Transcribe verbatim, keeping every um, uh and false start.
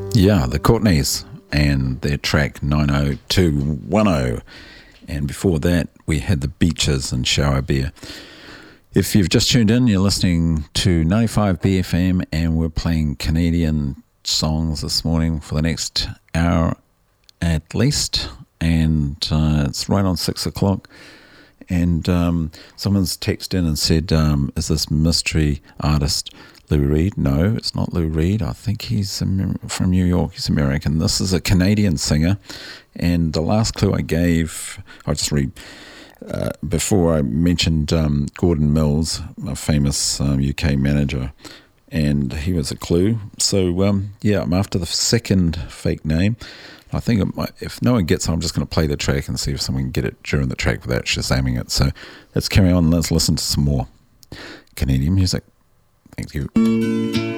Yeah, the Courtneys and their track nine oh two one oh. And before that, we had the Beaches and Shower Beer. If you've just tuned in, you're listening to ninety-five B F M, and we're playing Canadian songs this morning for the next hour at least. And uh, it's right on six o'clock. And um, someone's texted in and said, um, is this mystery artist Lou Reed? No, it's not Lou Reed. I think he's from New York. He's American. This is a Canadian singer. And the last clue I gave, I'll just read, uh, before I mentioned um, Gordon Mills, a famous um, U K manager, and he was a clue. So, um, yeah, I'm after the second fake name. I think it might, if no one gets it, I'm just going to play the track and see if someone can get it during the track without shazamming it. So let's carry on. Let's listen to some more Canadian music. Thank you.